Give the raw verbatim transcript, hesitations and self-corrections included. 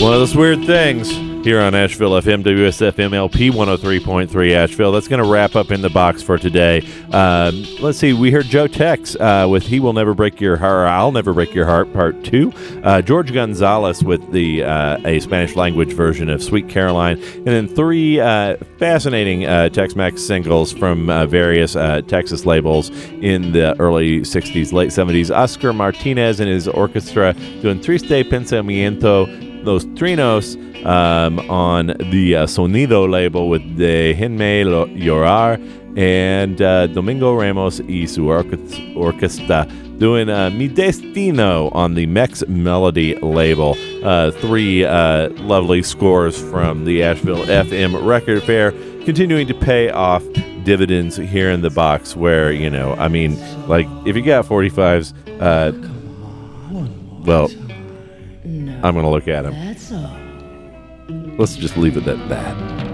One of those weird things here on Asheville F M, W S F M L P one oh three point three Asheville. That's going to wrap up In the Box for today. Um, let's see. We heard Joe Tex uh, with He Will Never Break Your Heart, I'll Never Break Your Heart, Part two. Uh, George Gonzalez with the uh, a Spanish language version of Sweet Caroline. And then three uh, fascinating uh, Tex-Mex singles from uh, various uh, Texas labels in the early sixties, late seventies. Oscar Martinez and his orchestra doing Triste Pensamiento, Los Trinos, um, on the uh, Sonido label with Déjenme Llorar, and uh, Domingo Ramos y su orquesta doing uh, Mi Destino on the Mex Melody label. Uh, three uh, lovely scores from the Asheville F M Record Fair, continuing to pay off dividends here in the box where, you know, I mean, like, if you got forty-fives, uh, well, I'm going to look at them. Let's just leave it at that.